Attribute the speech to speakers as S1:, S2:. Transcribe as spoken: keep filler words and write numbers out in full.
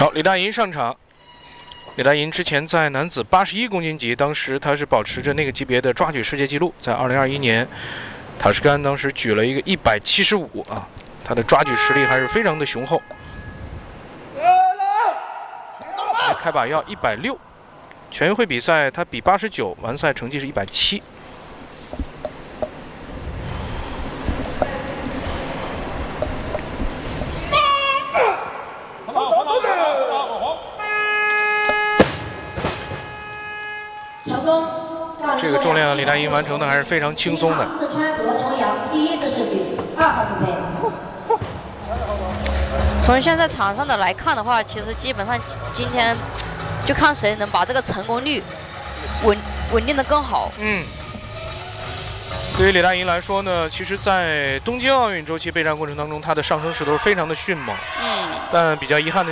S1: 好，李大银上场。李大银之前在男子八十一公斤级，当时他是保持着那个级别的抓举世界纪录，在二零二一年，塔什干当时举了一个一百七十五啊，他的抓举实力还是非常的雄厚。开把要一百六，全运会比赛他比八十九，完赛成绩是一百七。 这个重量李大银完成的还是非常轻松的。
S2: 四川卓重阳第一次试举，二号准备。
S3: 从现在场上的来看的话，其实基本上今天就看谁能把这个成功率稳稳定的更好。
S1: 嗯。对于李大银来说呢，其实，在东京奥运周期备战过程当中，他的上升势头非常的迅猛。
S3: 嗯。
S1: 但比较遗憾的。